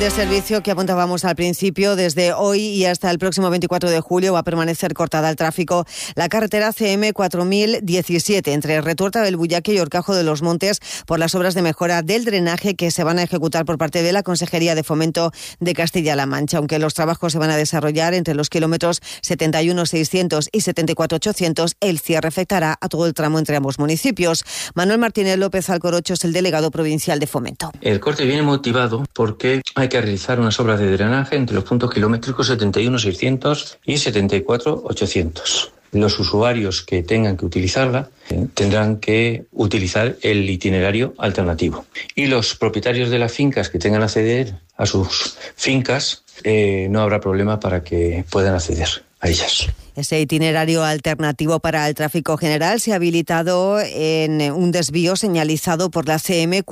De servicio que apuntábamos al principio, desde hoy y hasta el próximo 24 de julio va a permanecer cortada al tráfico la carretera CM 4017 entre Retuerta del Bullaque y Horcajo de los Montes por las obras de mejora del drenaje que se van a ejecutar por parte de la Consejería de Fomento de Castilla-La Mancha. Aunque los trabajos se van a desarrollar entre los kilómetros 71.600 y 74.800, el cierre afectará a todo el tramo entre ambos municipios. Manuel Martínez López Alcorocho es el delegado provincial de Fomento. El corte viene motivado porque hay que realizar unas obras de drenaje entre los puntos kilométricos 71.600 y 74.800. Los usuarios que tengan que utilizarla tendrán que utilizar el itinerario alternativo. Y los propietarios de las fincas que tengan que acceder a sus fincas, no habrá problema para que puedan acceder a ellas. Ese itinerario alternativo para el tráfico general se ha habilitado en un desvío señalizado por la CM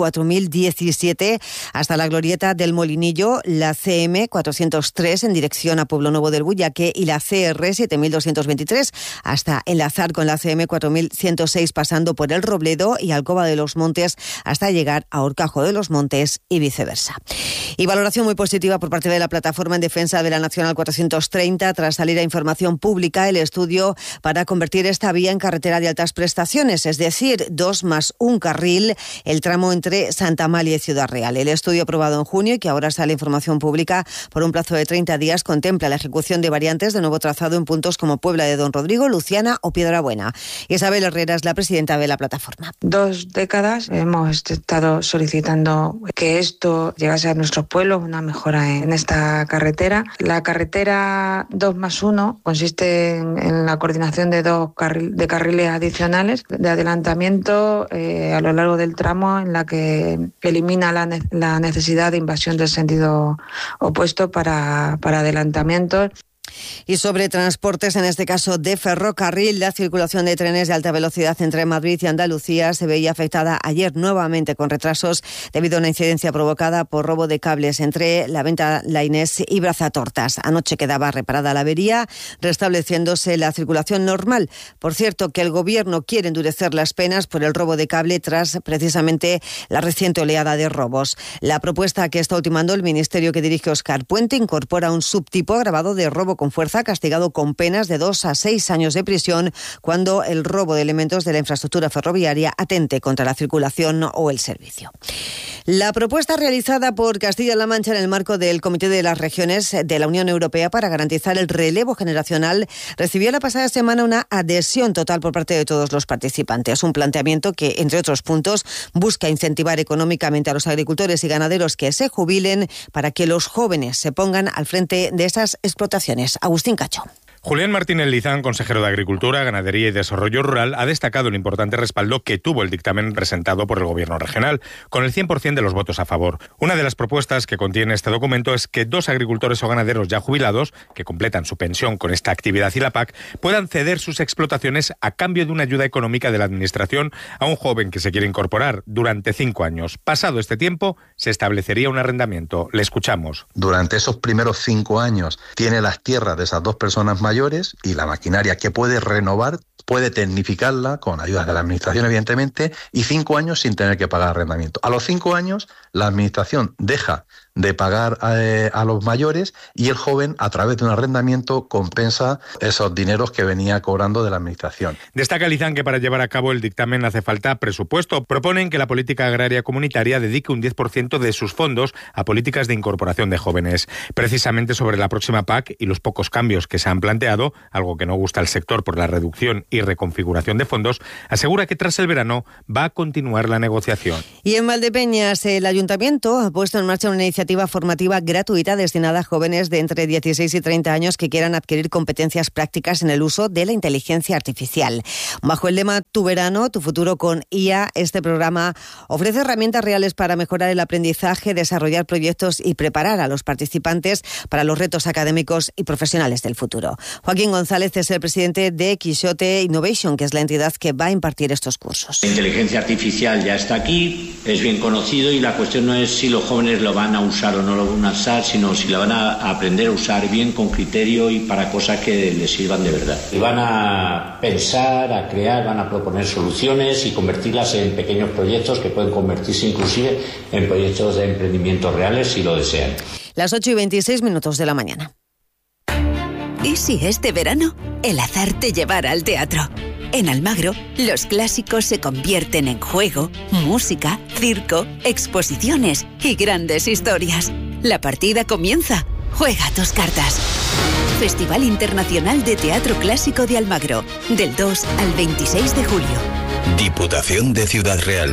4017 hasta la glorieta del Molinillo, la CM 403 en dirección a Pueblo Nuevo del Bullaque y la CR 7223 hasta enlazar con la CM 4106 pasando por El Robledo y Alcoba de los Montes hasta llegar a Horcajo de los Montes y viceversa. Y valoración muy positiva por parte de la Plataforma en Defensa de la Nacional 430 tras salir a información pública el estudio para convertir esta vía en carretera de altas prestaciones, es decir, 2 más 1 carril, el tramo entre Santa Amalia y Ciudad Real. El estudio aprobado en junio y que ahora sale información pública por un plazo de 30 días contempla la ejecución de variantes de nuevo trazado en puntos como Puebla de Don Rodrigo, Luciana o Piedrabuena. Isabel Herrera es la presidenta de la plataforma. 2 décadas hemos estado solicitando que esto llegase a nuestros pueblos, una mejora en esta carretera. La carretera 2 más 1 consiste en la coordinación de 2 carriles adicionales de adelantamiento a lo largo del tramo, en la que elimina la necesidad de invasión del sentido opuesto para adelantamientos. Y sobre transportes, en este caso de ferrocarril, la circulación de trenes de alta velocidad entre Madrid y Andalucía se veía afectada ayer nuevamente con retrasos debido a una incidencia provocada por robo de cables entre la Venta Lainés y Brazatortas. Anoche quedaba reparada la avería, restableciéndose la circulación normal. Por cierto, que el Gobierno quiere endurecer las penas por el robo de cable tras precisamente la reciente oleada de robos. La propuesta que está ultimando el Ministerio que dirige Óscar Puente incorpora un subtipo agravado de robo con fuerza, castigado con penas de 2 a 6 años de prisión cuando el robo de elementos de la infraestructura ferroviaria atente contra la circulación o el servicio. La propuesta realizada por Castilla-La Mancha en el marco del Comité de las Regiones de la Unión Europea para garantizar el relevo generacional recibió la pasada semana una adhesión total por parte de todos los participantes. Un planteamiento que, entre otros puntos, busca incentivar económicamente a los agricultores y ganaderos que se jubilen para que los jóvenes se pongan al frente de esas explotaciones. Agustín Cacho. Julián Martínez Lizán, consejero de Agricultura, Ganadería y Desarrollo Rural, ha destacado el importante respaldo que tuvo el dictamen presentado por el Gobierno regional, con el 100% de los votos a favor. Una de las propuestas que contiene este documento es que 2 agricultores o ganaderos ya jubilados, que completan su pensión con esta actividad y la PAC, puedan ceder sus explotaciones a cambio de una ayuda económica de la Administración a un joven que se quiere incorporar durante 5 años. Pasado este tiempo, se establecería un arrendamiento. Le escuchamos. Durante esos primeros 5 años tiene las tierras de esas 2 personas mayores y la maquinaria que puede renovar, puede tecnificarla con ayudas de la Administración, evidentemente, y 5 años sin tener que pagar arrendamiento. A los 5 años, la Administración deja de pagar a los mayores y el joven, a través de un arrendamiento, compensa esos dineros que venía cobrando de la Administración. Destaca Lizán que para llevar a cabo el dictamen hace falta presupuesto. Proponen que la política agraria comunitaria dedique un 10% de sus fondos a políticas de incorporación de jóvenes. Precisamente sobre la próxima PAC y los pocos cambios que se han planteado, algo que no gusta al sector por la reducción y reconfiguración de fondos, asegura que tras el verano va a continuar la negociación. Y en Valdepeñas, el Ayuntamiento ha puesto en marcha una iniciativa formativa gratuita destinada a jóvenes de entre 16 y 30 años que quieran adquirir competencias prácticas en el uso de la inteligencia artificial. Bajo el lema Tu verano, tu futuro con IA, este programa ofrece herramientas reales para mejorar el aprendizaje, desarrollar proyectos y preparar a los participantes para los retos académicos y profesionales del futuro. Joaquín González es el presidente de Quixote Innovation, que es la entidad que va a impartir estos cursos. La inteligencia artificial ya está aquí, es bien conocido y la cuestión no es si los jóvenes lo van a usar o no lo van a usar, sino si la van a aprender a usar bien, con criterio y para cosas que les sirvan de verdad. Y van a pensar, a crear, van a proponer soluciones y convertirlas en pequeños proyectos que pueden convertirse inclusive en proyectos de emprendimiento reales si lo desean. Las 8:26 de la mañana. ¿Y si este verano el azar te llevara al teatro? En Almagro, los clásicos se convierten en juego, música, circo, exposiciones y grandes historias. La partida comienza. Juega tus cartas. Festival Internacional de Teatro Clásico de Almagro, del 2 al 26 de julio. Diputación de Ciudad Real.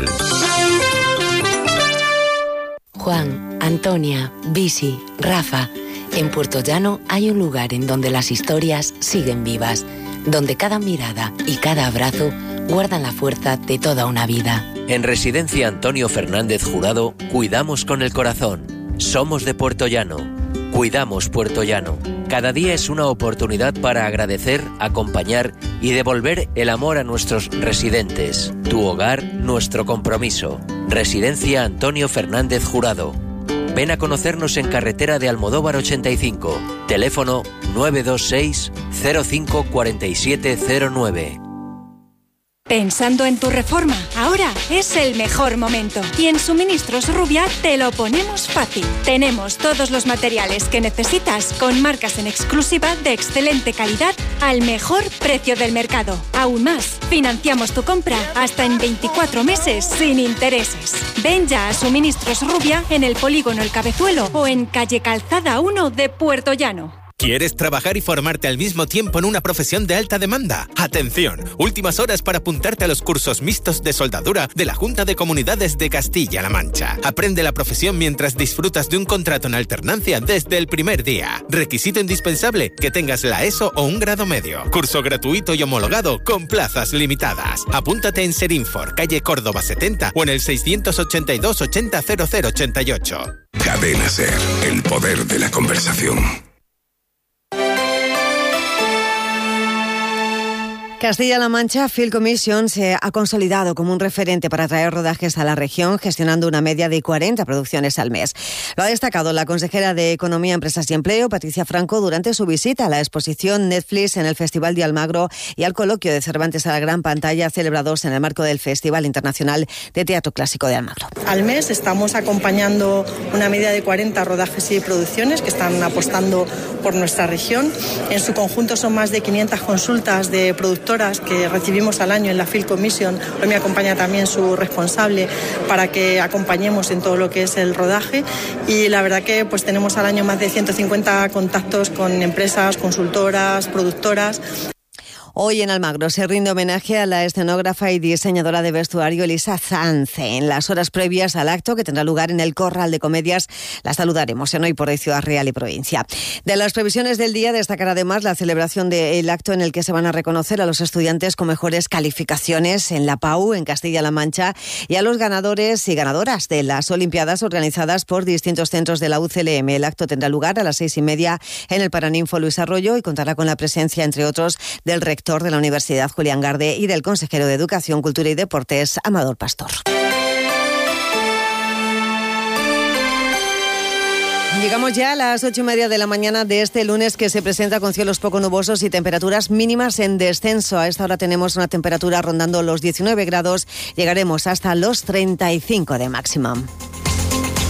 Juan, Antonia, Bisi, Rafa. En Puertollano hay un lugar en donde las historias siguen vivas, donde cada mirada y cada abrazo guardan la fuerza de toda una vida. En Residencia Antonio Fernández Jurado, cuidamos con el corazón. Somos de Puertollano. Cuidamos Puertollano. Cada día es una oportunidad para agradecer, acompañar y devolver el amor a nuestros residentes. Tu hogar, nuestro compromiso. Residencia Antonio Fernández Jurado. Ven a conocernos en carretera de Almodóvar 85. Teléfono 926 05 4709. Pensando en tu reforma, ahora es el mejor momento. Y en Suministros Rubia te lo ponemos fácil. Tenemos todos los materiales que necesitas con marcas en exclusiva de excelente calidad al mejor precio del mercado. Aún más, financiamos tu compra hasta en 24 meses sin intereses. Ven ya a Suministros Rubia en el Polígono El Cabezuelo o en calle Calzada 1 de Puertollano. ¿Quieres trabajar y formarte al mismo tiempo en una profesión de alta demanda? ¡Atención! Últimas horas para apuntarte a los cursos mixtos de soldadura de la Junta de Comunidades de Castilla-La Mancha. Aprende la profesión mientras disfrutas de un contrato en alternancia desde el primer día. Requisito indispensable, que tengas la ESO o un grado medio. Curso gratuito y homologado con plazas limitadas. Apúntate en Serinfor, calle Córdoba 70 o en el 682 80 0088. Cadena SER, el poder de la conversación. Castilla-La Mancha Film Commission se ha consolidado como un referente para atraer rodajes a la región, gestionando una media de 40 producciones al mes. Lo ha destacado la consejera de Economía, Empresas y Empleo, Patricia Franco, durante su visita a la exposición Netflix en el Festival de Almagro y al coloquio de Cervantes a la gran pantalla, celebrados en el marco del Festival Internacional de Teatro Clásico de Almagro. Al mes estamos acompañando una media de 40 rodajes y producciones que están apostando por nuestra región. En su conjunto son más de 500 consultas de productores que recibimos al año en la Film Commission. Hoy me acompaña también su responsable para que acompañemos en todo lo que es el rodaje, y la verdad que pues tenemos al año más de 150 contactos con empresas, consultoras, productoras. Hoy en Almagro se rinde homenaje a la escenógrafa y diseñadora de vestuario Elisa Zance. En las horas previas al acto, que tendrá lugar en el Corral de Comedias, la saludaremos en Hoy por Hoy Ciudad Real y Provincia. De las previsiones del día, destacar además la celebración del acto en el que se van a reconocer a los estudiantes con mejores calificaciones en la PAU, en Castilla-La Mancha, y a los ganadores y ganadoras de las Olimpiadas organizadas por distintos centros de la UCLM. El acto tendrá lugar a las 6:30 en el Paraninfo Luis Arroyo y contará con la presencia, entre otros, del rector de la Universidad Julián Garde y del consejero de Educación, Cultura y Deportes, Amador Pastor. Llegamos ya a las 8:30 de la mañana de este lunes, que se presenta con cielos poco nubosos y temperaturas mínimas en descenso. A esta hora tenemos una temperatura rondando los 19 grados, llegaremos hasta los 35 de máxima.